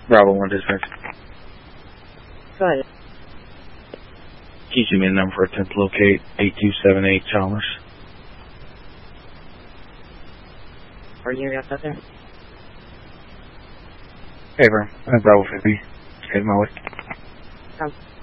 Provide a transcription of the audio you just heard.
Bravo 1 dispatch. Go ahead. Can you give me a number for attempt to locate 8278 Chalmers? Are you hearing us out there? Hey, bro. Bravo 50. Heading my way. Sounds